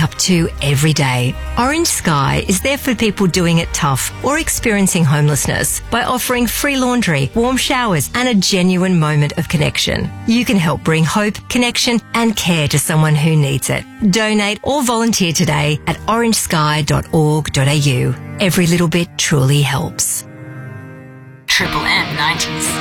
wake up to every day. Orange Sky is there for people doing it tough or experiencing homelessness by offering free laundry, warm showers and a genuine moment of connection. You can help bring hope, connection and care to someone who needs it. Donate or volunteer today at orangesky.org.au. Every little bit truly helps. Triple M 90s.